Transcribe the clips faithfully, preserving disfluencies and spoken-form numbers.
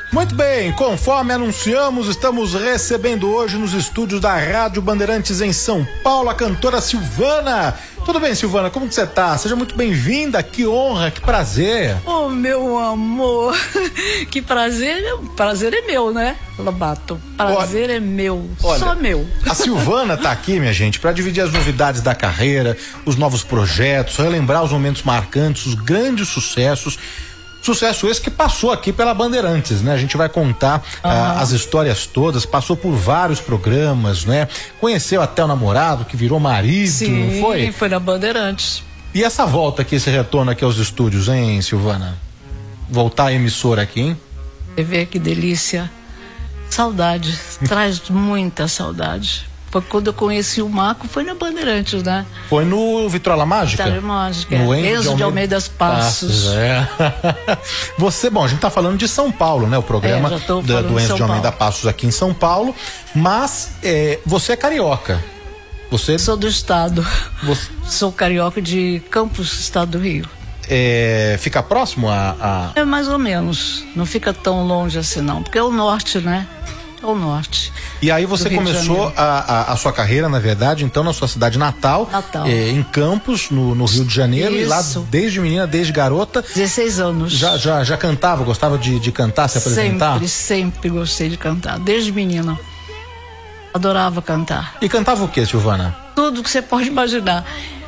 Muito bem, conforme anunciamos, estamos recebendo hoje nos estúdios da Rádio Bandeirantes em São Paulo a cantora Silvana. Tudo bem, Silvana? Como que você tá? Seja muito bem-vinda, que honra, que prazer. Oh, meu amor, que prazer, prazer é meu, né, Lobato? Prazer olha, é meu, olha, só meu. A Silvana tá aqui, minha gente, para dividir as novidades da carreira, os novos projetos, relembrar os momentos marcantes, os grandes sucessos. Sucesso esse que passou aqui pela Bandeirantes, né? A gente vai contar uhum. uh, as histórias todas, passou por vários programas, né? Conheceu até o namorado que virou marido, sim, não foi? Sim, foi na Bandeirantes. E essa volta aqui, esse retorno aqui aos estúdios, hein, Silvana? Voltar à emissora aqui, hein? Você vê que delícia. Saudade, traz muita saudade. Foi quando eu conheci o Marco, foi na Bandeirantes, né? Foi no Vitrola Mágica? Vitrola Mágica, no é. Enzo de Almeida Passos. Passos é. Você, bom, a gente tá falando de São Paulo, né? O programa é, do, do Enzo de Almeida Passos aqui em São Paulo, mas é, você é carioca. Você... Sou do estado. Você... Sou carioca de Campos, estado do Rio. É, fica próximo a, a... É mais ou menos, não fica tão longe assim não, porque é o norte, né? Ao norte. E aí você começou a, a, a sua carreira, na verdade, então na sua cidade natal, natal. Eh, em Campos, no, no Rio de Janeiro. Isso. E lá desde menina, desde garota. dezesseis anos. Já, já, já cantava, gostava de, de cantar, se apresentar? Sempre, sempre gostei de cantar, desde menina. Adorava cantar. E cantava o que, Silvana? Tudo que você pode imaginar.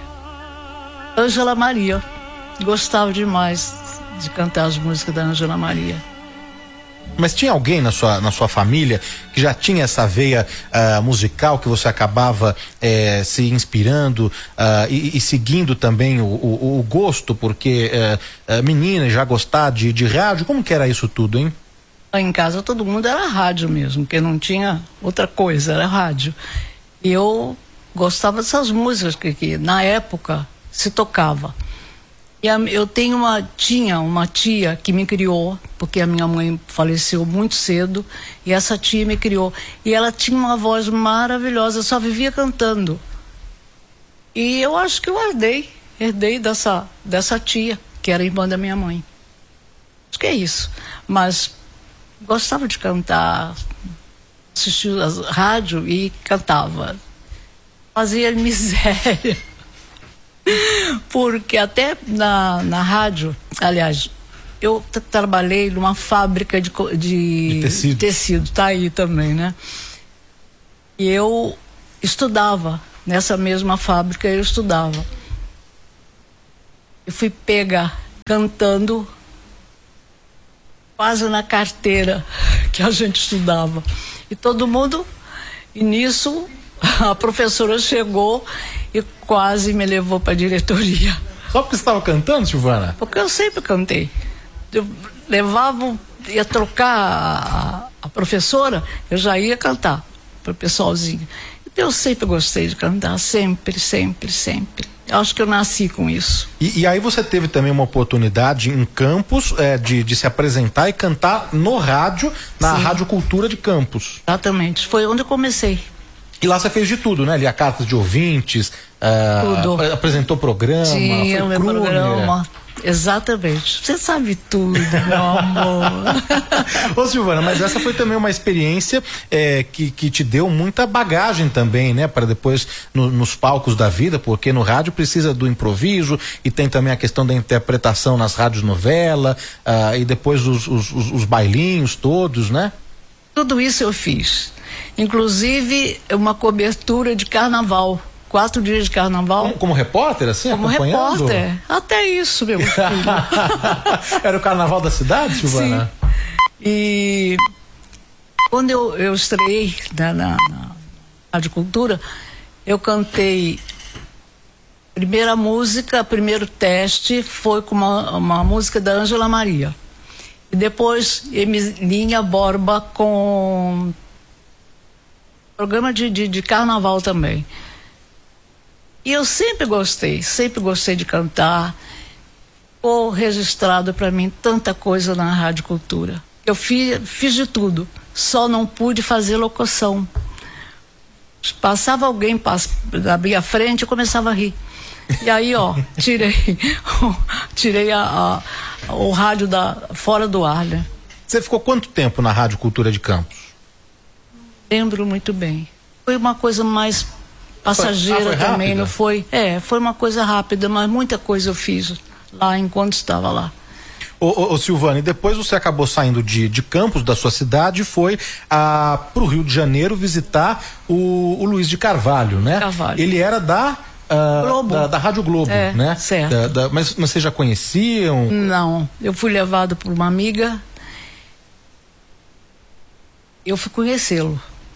Ângela Maria. Gostava demais de cantar as músicas da Ângela Maria. Mas tinha alguém na sua, na sua família que já tinha essa veia uh, musical, que você acabava eh, se inspirando uh, e, e seguindo também o, o, o gosto, porque uh, uh, menina já gostar de, de rádio, como que era isso tudo, hein? Em casa todo mundo era rádio mesmo, porque não tinha outra coisa, era rádio. E eu gostava dessas músicas que, que na época se tocava. E a, eu tenho uma, tinha uma tia que me criou, porque a minha mãe faleceu muito cedo, e essa tia me criou. E ela tinha uma voz maravilhosa, só vivia cantando. E eu acho que eu herdei, herdei dessa, dessa tia, que era irmã da minha mãe. Acho que é isso. Mas gostava de cantar, assistia a rádio e cantava. Fazia miséria. Porque até na, na rádio, aliás, eu t- trabalhei numa fábrica de, de, de tecido. tecido, tá aí também, né? E eu estudava, nessa mesma fábrica eu estudava. Eu fui pega cantando quase na carteira que a gente estudava. E todo mundo, e nisso a professora chegou e quase me levou para a diretoria. Só porque você estava cantando, Silvana? Porque eu sempre cantei. Eu levava, ia trocar a, a professora, eu já ia cantar para o pessoalzinho. Então eu sempre gostei de cantar, sempre, sempre, sempre. Eu acho que eu nasci com isso. E, e aí você teve também uma oportunidade em Campos é, de, de se apresentar e cantar no rádio, na Sim. Rádio Cultura de Campos. Exatamente, foi onde eu comecei. E lá você fez de tudo, né? Lia cartas de ouvintes, uh, apresentou programa, Sim, foi meu programa. Exatamente. Você sabe tudo, meu amor. Ô Silvana, mas essa foi também uma experiência é, que, que te deu muita bagagem também, né? Para depois no, nos palcos da vida, porque no rádio precisa do improviso e tem também a questão da interpretação nas rádios novela uh, e depois os, os, os, os bailinhos todos, né? Tudo isso eu fiz. Inclusive uma cobertura de carnaval. Quatro dias de carnaval. Como, como repórter, assim, como acompanhando? Repórter. Até isso, meu filho. Era o carnaval da cidade, Silvana? Sim. E quando eu, eu estreiei na, na, na Rádio Cultura, eu cantei. Primeira música, primeiro teste foi com uma, uma música da Ângela Maria. E depois Emilinha Borba com programa de, de, de carnaval também. E eu sempre gostei, sempre gostei de cantar. Ficou registrado para mim tanta coisa na Rádio Cultura. Eu fiz, fiz de tudo, só não pude fazer locução. Passava alguém, pass, abria a frente, eu começava a rir. E aí, ó, tirei, tirei a, a, o rádio da, fora do ar, né? Você ficou quanto tempo na Rádio Cultura de Campos? Lembro muito bem. Foi uma coisa mais passageira foi, ah, foi também, rápida? não foi? É, foi uma coisa rápida, mas muita coisa eu fiz lá enquanto estava lá. Ô, ô, ô Silvana, e depois você acabou saindo de, de Campos, da sua cidade, e foi para o Rio de Janeiro visitar o, o Luiz de Carvalho, né? Carvalho. Ele era da, uh, Globo. da, da Rádio Globo, É, né? certo. Da, da, mas, mas vocês já conheciam? Não, eu fui levado por uma amiga, eu fui conhecê-lo.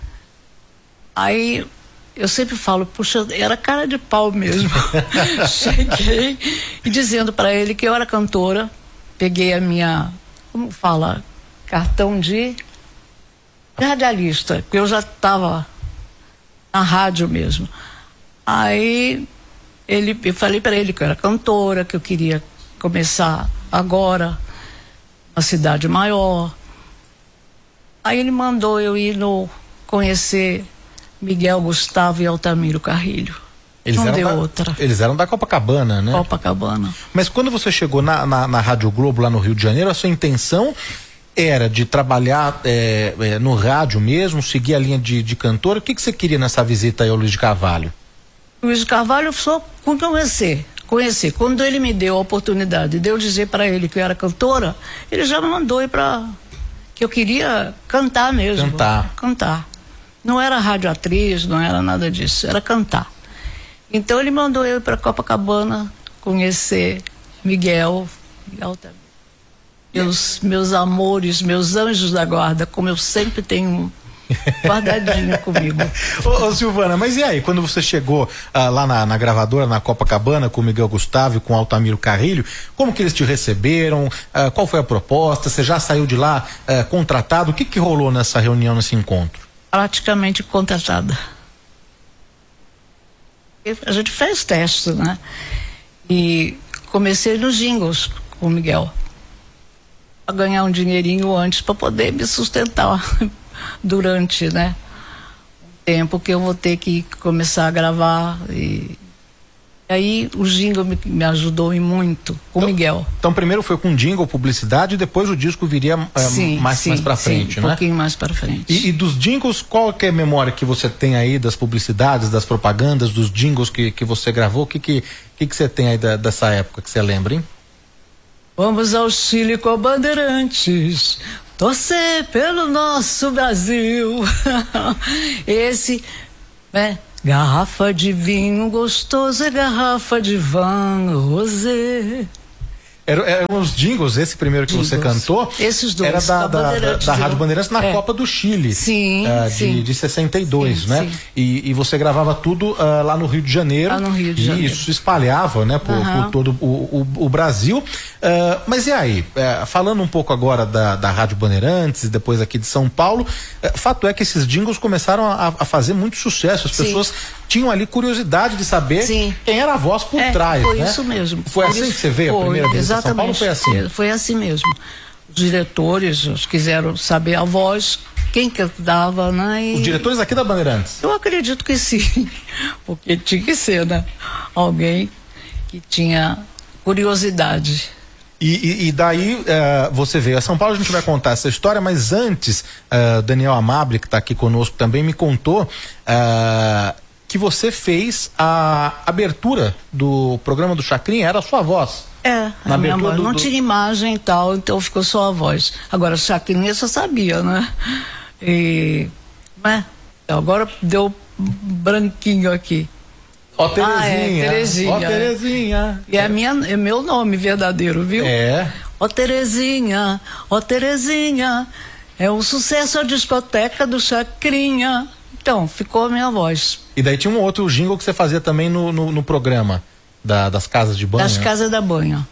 Aí eu sempre falo, puxa, era cara de pau mesmo. Cheguei e dizendo para ele que eu era cantora, peguei a minha, como fala, cartão de radialista, porque eu já estava na rádio mesmo. Aí ele, eu falei para ele que eu era cantora, que eu queria começar agora, uma cidade maior. Aí ele mandou eu ir no conhecer Miguel Gustavo e Altamiro Carrilho. Eles Não eram deu da, outra. Eles eram da Copacabana, né? Copacabana. Mas quando você chegou na, na, na Rádio Globo, lá no Rio de Janeiro, a sua intenção era de trabalhar é, é, no rádio mesmo, seguir a linha de, de cantora? O que, que você queria nessa visita aí ao Luiz de Carvalho? Luiz de Carvalho, eu só conhecer. Conhecer. Quando ele me deu a oportunidade de eu dizer para ele que eu era cantora, ele já me mandou ir para... que eu queria cantar mesmo. Cantar. Cantar. Não era radioatriz, não era nada disso, era cantar. Então ele mandou eu ir para Copacabana conhecer Miguel e Altamiro. Meus, meus amores, meus anjos da guarda, como eu sempre tenho guardadinho comigo. Ô, ô Silvana, mas e aí, quando você chegou ah, lá na, na gravadora, na Copacabana, com o Miguel Gustavo e com o Altamiro Carrilho, como que eles te receberam? Ah, qual foi a proposta? Você já saiu de lá ah, contratado? O que que rolou nessa reunião, nesse encontro? Praticamente contratada. A gente fez teste, né? E comecei nos jingles com o Miguel, a ganhar um dinheirinho antes para poder me sustentar durante, né, o tempo que eu vou ter que começar a gravar. E aí o jingle me, me ajudou e muito com o então, Miguel. Então primeiro foi com jingle, publicidade, e depois o disco viria uh, sim, mais, sim, mais pra sim, frente, um né? Um pouquinho mais pra frente. E, e dos jingles, qual que é a memória que você tem aí das publicidades, das propagandas, dos jingles que, que você gravou? O que que, que que você tem aí da, dessa época que você lembra, hein? Vamos ao Chile com Bandeirantes, torcer pelo nosso Brasil. Esse, né? Garrafa de vinho gostoso é garrafa de Van Rosé. Eram, eram os jingles, esse primeiro que Jingles. Você cantou. Esses dois. Era da, da, da, da Rádio Bandeirantes na é. Copa do Chile. Sim, uh, sim. De, de sessenta e dois, sim, né? Sim. E, e você gravava tudo uh, lá no Rio de Janeiro. Lá no Rio de e Janeiro. isso se espalhava, né? Por, Uhum. por todo o, o, o Brasil. Uh, mas e aí? Uh, falando um pouco agora da, da Rádio Bandeirantes, depois aqui de São Paulo, uh, fato é que esses jingles começaram a, a fazer muito sucesso. As sim. pessoas tinham ali curiosidade de saber sim. quem era a voz por é, trás, foi né? isso mesmo. Foi, foi assim isso, que você veio foi, a primeira vez em São Paulo? Foi assim? Foi assim mesmo. Os diretores quiseram saber a voz, quem cantava, né? E os diretores aqui da Bandeirantes? Eu acredito que sim, porque tinha que ser, né? Alguém que tinha curiosidade. E, e, e daí uh, você veio a São Paulo, a gente vai contar essa história, mas antes, uh, Daniel Amable, que está aqui conosco também, me contou uh, que você fez a abertura do programa do Chacrinha, era a sua voz. É, Na a minha mãe do, não do... tinha imagem e tal, então ficou só a voz. Agora, Chacrinha só sabia, né? E, né? Agora deu branquinho aqui. Ó Terezinha, ah, é, Terezinha. Ó Terezinha. E é, minha, é meu nome verdadeiro, viu? É. Ó Terezinha, ó Terezinha, é um sucesso a discoteca do Chacrinha. Então, ficou a minha voz. E daí tinha um outro jingle que você fazia também no, no, no programa da, das casas de banho. Das casas da banha.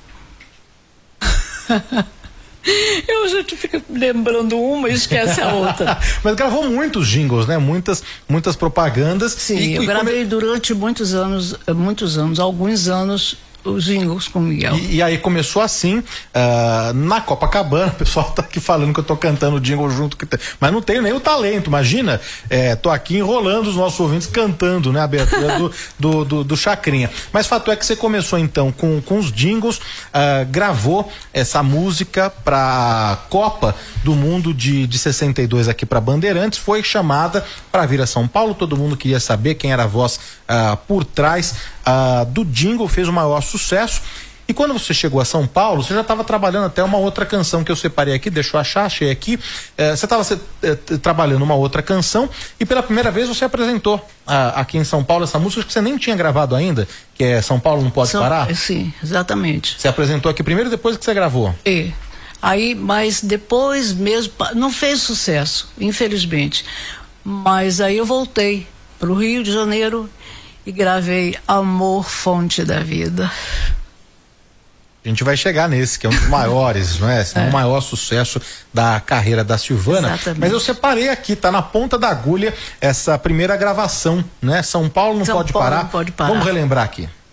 Eu já te fico lembrando uma e esquece a outra. Mas gravou muitos jingles, né? Muitas, muitas propagandas. Sim, e, eu e gravei come... durante muitos anos, muitos anos, alguns anos, os jingles com o Miguel. E, e aí começou assim, uh, na Copacabana, o pessoal tá aqui falando que eu tô cantando o jingle junto, que tem, mas não tenho nem o talento, imagina, é, tô aqui enrolando os nossos ouvintes cantando, né, a abertura do, do, do, do Chacrinha. Mas fato é que você começou então com, com os jingles, uh, gravou essa música pra Copa do Mundo de, de sessenta e dois aqui pra Bandeirantes, foi chamada para vir a São Paulo, todo mundo queria saber quem era a voz uh, por trás uh, do jingle, fez o maior sucesso. E quando você chegou a São Paulo, você já estava trabalhando até uma outra canção que eu separei aqui, deixa eu achar, achei aqui. Eh, você estava eh, trabalhando uma outra canção e pela primeira vez você apresentou ah, aqui em São Paulo essa música que você nem tinha gravado ainda, que é São Paulo Não Pode São, Parar. Sim, exatamente. Você apresentou aqui primeiro e depois que você gravou? É. Aí, mas depois mesmo, não fez sucesso, infelizmente. Mas aí eu voltei para o Rio de Janeiro e gravei Amor, Fonte da Vida. A gente vai chegar nesse, que é um dos maiores, não é? é? O maior sucesso da carreira da Silvana. Exatamente. Mas eu separei aqui, tá na ponta da agulha, essa primeira gravação, né? São Paulo Não São Pode Paulo Parar. Não Pode Parar. Vamos relembrar aqui.